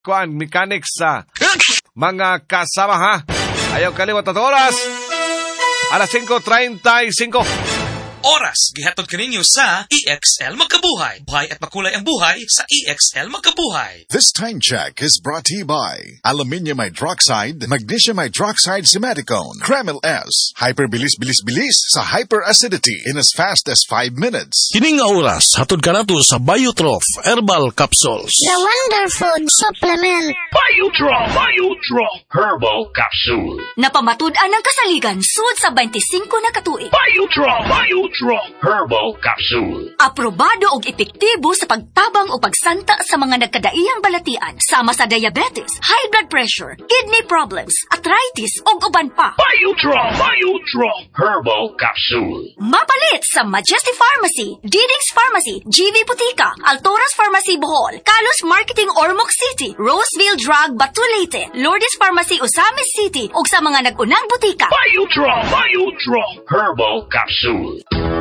kuan mechanics sa mga kasama ha. Ayaw kalimot at oras. Alas 5:35. Oras, gihatod kaninyo sa EXL Magkabuhay. Buhay at makulay ang buhay sa EXL Magkabuhay. This time check is brought to you by Aluminium Hydroxide, Magnesium Hydroxide Simeticone, Kreml S, Hyperbilis-bilis-bilis sa hyperacidity in as fast as 5 minutes. Kining nga oras, hatod ka nato sa Biotrof Herbal Capsules. The Wonder Food Supplement. Biotrof Herbal Capsule. Napamatud-an ang kasaligan sud sa 25 na katuig. Biotrof Herbal Capsule. Aprobado og epektibo sa pagtabang o pagsanta sa mga nagkadaiyang balatian sama sa diabetes, high blood pressure, kidney problems, arthritis ug uban pa. Biotrof Herbal Capsule. Mapalit sa Majesty Pharmacy, Diding's Pharmacy, GV Butika, Altoras Pharmacy Bohol, Kalos Marketing Ormoc City, Roseville Drug Batulete, Lourdes Pharmacy Osamis City ug sa mga nag-unang butika. Biotrof Herbal Capsule.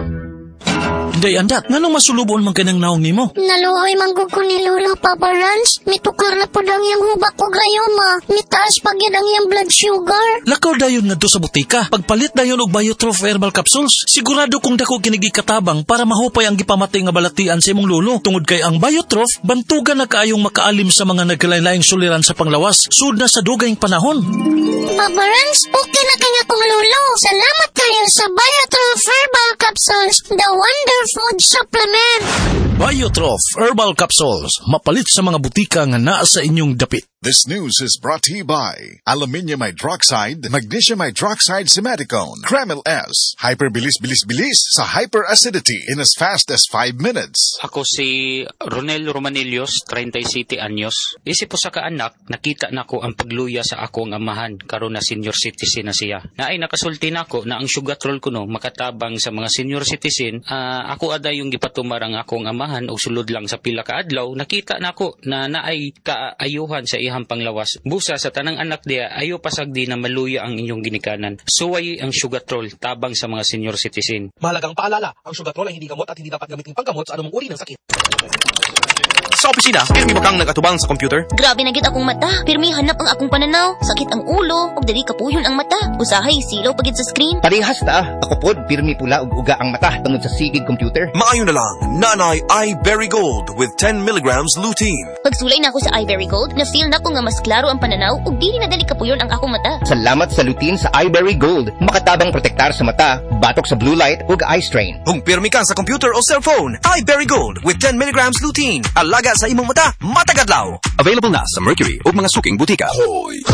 Day andat, nganong masulubon man kanang naong nimo? Naluoy manggug ko ni Lolo, Papa Rans. Mitukar na po lang yung hubak ko gayoma. Mitaas pag yan ang yung blood sugar. Lakaw dayon ngadto sa butika. Pagpalit dayon og Biotrof Herbal Capsules, sigurado kung dako kinigi katabang para mahupay ang gipamatay nga balatian sa imong lolo. Tungod kay ang Biotrof, bantugan na kaayong makaalim sa mga nagkalain-laing suliran sa panglawas, sud na sa dugayng panahon. Papa Rans, okay na kaya kong lolo. Salamat kayo sa Biotrof Herbal Capsules, the Wonder Food Supplement. Biotrof Herbal Capsules, mapalit sa mga butika nga naa sa inyong dapit. This news is brought to you by Aluminium Hydroxide, Magnesium Hydroxide Simeticone, Kreml S, Hyperbilis-bilis-bilis sa hyperacidity in as fast as 5 minutes. Ako si Ronel Romanillos, 37 anyos. Isip po sa kaanak, nakita na ko ang pagluya sa akong amahan karon na senior citizen na siya. Naay nakasulti na ko na ang sugatrol ko no makatabang sa mga senior citizen. Ako ada yung gipatumarang akong amahan o sulod lang sa pila ka adlaw. Nakita na ko na naay kaayuhan sa ihang panglawas. Busa sa tanang anak diya, ayo pasagdi na maluya ang inyong ginikanan. Suway ang sugatrol tabang sa mga senior citizen. Mahalagang paalala, ang sugatrol ay hindi gamot at hindi dapat gamitin panggamot sa anumang uri ng sakit. Sa opisina, pirmi ba kang nagatubang sa computer? Grabe na gid akong mata. Pirmi hanap ang akong pananaw. Sakit ang ulo, ug dali kapuyon ang mata. Usahay silaw pagid sa screen. Parehas ta. Ako pod pirmi pula ug uga ang mata tungod sa sigig computer. Maayo na lang, Nanay iBerry Gold with 10 milligrams lutein. Pagsulay na ako sa iBerry Gold, na-feel na ko nga mas klaro ang pananaw ug dili na dali kapuyon ang akong mata. Salamat sa lutein sa iBerry Gold. Makatabang protektar sa mata, batok sa blue light ug eye strain. Kung pirmi ka sa computer o cellphone, iBerry Gold with 10 milligrams lutein. Alaga sa imong mata, matagadlaw. Available na sa Mercury o mga suking butika. Hoy!